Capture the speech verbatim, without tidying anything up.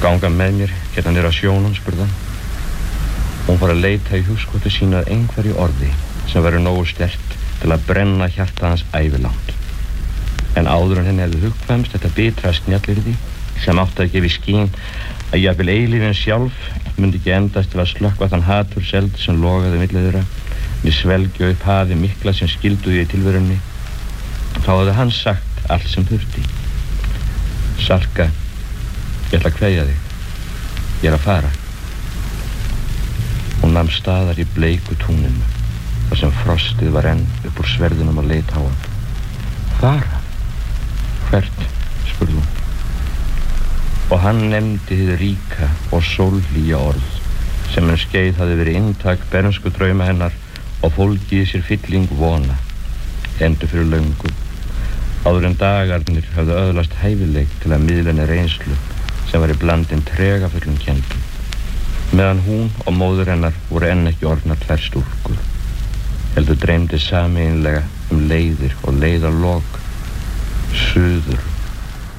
að ganga með mér hérna niður á sjónum, spurði hann. Hún fór að leita í hugskoti sína að einhverju orði sem væri nógu sterkt til að brenna hjarta hans ævilangt. En áður en henni hefði hugkvæmst þetta bitra snjallyrði sem átti að gefa í skín að jafnvel eilífin sjálf myndi ekki endast til að slökkva þann haturseld sem logaði milli þeirra, með svelgja upp hafi mikla sem skilduði í tilverunni. Þá hafði hann sagt allt sem þurfti. Salka, ég ætla að kveðja þig. Ég er að fara. Hún nam staðar í bleiku túninu, þar sem frostið var enn upp úr sverðunum og leit á hann. Fara? Hvert? Spurði hún. Og hann nefndi hið ríka og sólhlýja orð sem um skeið hafði verið inntak bernsku drauma hennar og fólgið sér fylling vona, endur fyrir löngu, áður en dagarnir hafði öðlast hæfileik til að miðlenni reynslu sem var í blandin tregafullum kendum, meðan hún og móður hennar voru enn ekki orðnar tvær stúlkur, heldur dreymdi sameiginlega um leiðir og leiðarlok, suður